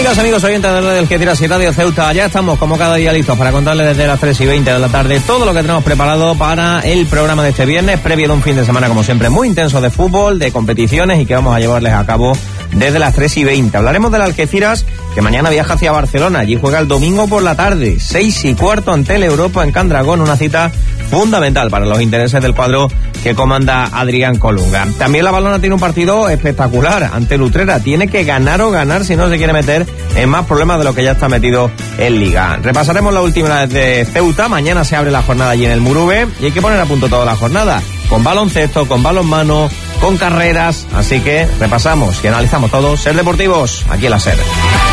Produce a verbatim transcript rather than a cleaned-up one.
Amigas, amigos, oyentes de del Algeciras y Radio Ceuta, ya estamos como cada día listos para contarles desde las tres y veinte de la tarde todo lo que tenemos preparado para el programa de este viernes, previo de un fin de semana como siempre muy intenso de fútbol, de competiciones y que vamos a llevarles a cabo desde las tres y veinte. Hablaremos del Algeciras, que mañana viaja hacia Barcelona, allí juega el domingo por la tarde, seis y cuarto ante el Europa en Can Dragón, una cita fundamental para los intereses del cuadro que comanda Adrián Colunga. También la Balona tiene un partido espectacular ante el Utrera, tiene que ganar o ganar si no se quiere meter en más problemas de lo que ya está metido en Liga. Repasaremos la última de Ceuta, mañana se abre la jornada allí en el Murube y hay que poner a punto toda la jornada, con baloncesto, con balonmano, con carreras, así que repasamos y analizamos todo. Ser Deportivos, aquí en la SER.